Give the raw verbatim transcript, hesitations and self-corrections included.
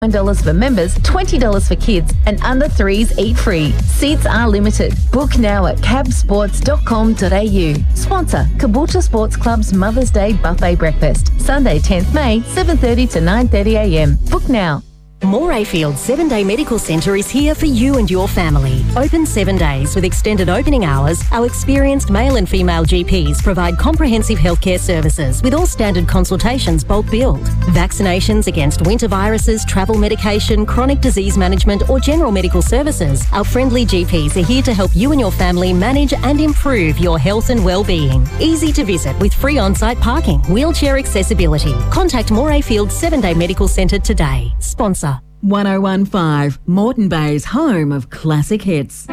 nine dollars for members, twenty dollars for kids, and under threes eat free. Seats are limited. Book now at cab sports dot com dot a u. Sponsor, Caboolture Sports Club's Mother's Day Buffet Breakfast, Sunday tenth May, seven thirty to nine thirty a m. Book now. Morayfield seven day Medical Centre is here for you and your family. Open seven days with extended opening hours, our experienced male and female G Ps provide comprehensive healthcare services with all standard consultations bulk billed. Vaccinations against winter viruses, travel medication, chronic disease management or general medical services. Our friendly G Ps are here to help you and your family manage and improve your health and well-being. Easy to visit with free on-site parking, wheelchair accessibility. Contact Morayfield seven day Medical Centre today. Sponsor one oh one point five, Moreton Bay's home of classic hits.